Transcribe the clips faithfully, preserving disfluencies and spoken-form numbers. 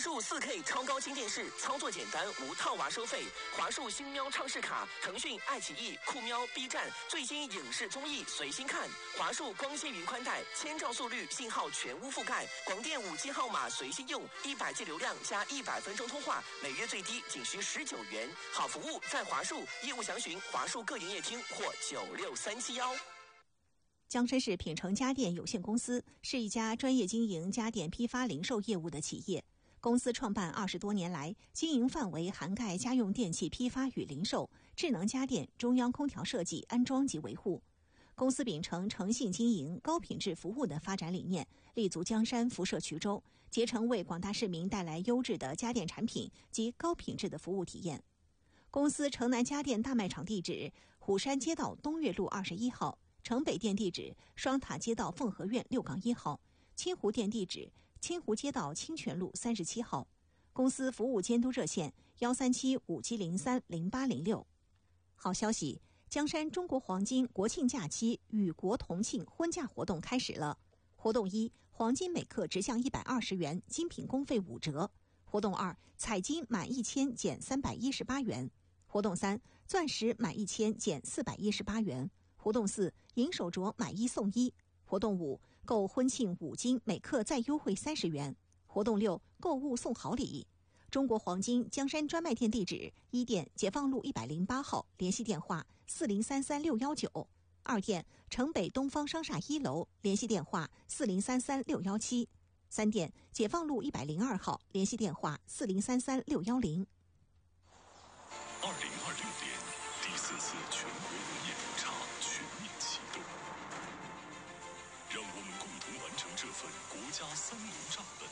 数 四K 超高清电视，操作简单，无套娃收费。华数星喵畅视卡，腾讯、爱奇艺、酷喵、B 站最新影视综艺随心看。华数光纤云宽带，千兆速率，信号全屋覆盖，广电五 G 号码随心用，一百 G 流量加一百分钟通话，每月最低仅需十九元。好服务在华数，业务详询华数各营业厅或九六三七幺。 江山市品城家电有限公司是一家专业经营家电批发零售业务的企业。公司创办二十多年来，经营范围涵盖家用电器批发与零售、智能家电、中央空调设计、安装及维护。公司秉承诚信经营、高品质服务的发展理念，立足江山、辐射衢州，竭诚为广大市民带来优质的家电产品及高品质的服务体验。公司城南家电大卖场地址：虎山街道东岳路二十一号。城北店地址：双塔街道凤和苑六杠一号，清湖店地址：清湖街道清泉路三十七号。公司服务监督热线：幺三七五七零三零八零六。好消息！江山中国黄金国庆假期与国同庆婚嫁活动开始了。活动一：黄金每克直降一百二十元，精品工费五折。活动二：彩金满一千减三百一十八元。活动三：钻石满一千减四百一十八元。活动四：银手镯买一送一。活动五：购婚庆五金每克再优惠三十元。活动六：购物送好礼。中国黄金江山专卖店地址：一店解放路一百零八号，联系电话四零三三六一九；二店城北东方商厦一楼，联系电话四零三三六一七；三店解放路一百零二号，联系电话四零三三六一零。 二零二六年第四次全国农业普查全面启动，让我们共同完成这份国家三农账本，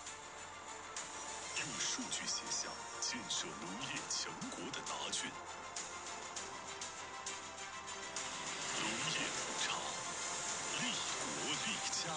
用数据写下建设农业强国的答卷。农业普查，立国立家。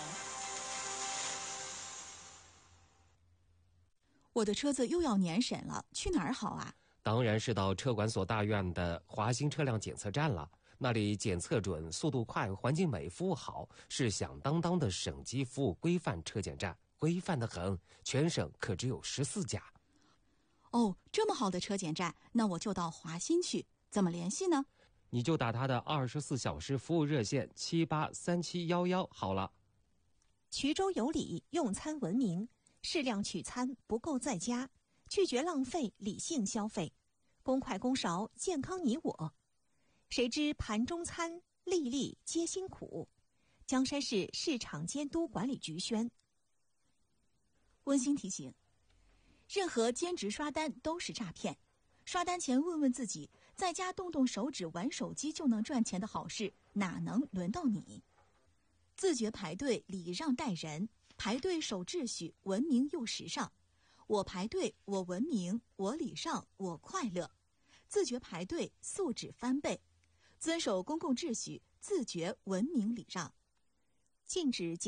我的车子又要年审了，去哪儿好啊？ 当然是到车管所大院的华兴车辆检测站了，那里检测准、速度快、环境美、服务好，是响当当的省级服务规范车检站，规范得很，全省可只有十四家。 哦，这么好的车检站，那我就到华新去，怎么联系呢？ 你就打他的二十四小时服务热线七八三七幺幺好了。 衢州有礼，用餐文明，适量取餐，不够在家，拒绝浪费，理性消费，公筷公勺，健康你我。谁知盘中餐，粒粒皆辛苦。江山市市场监督管理局宣。 温馨提醒：任何兼职刷单都是诈骗。刷单前问问自己，在家动动手指玩手机就能赚钱的好事，哪能轮到你？自觉排队，礼让待人，排队守秩序，文明又时尚。我排队，我文明，我礼让，我快乐。自觉排队，素质翻倍。遵守公共秩序，自觉文明礼让。 禁止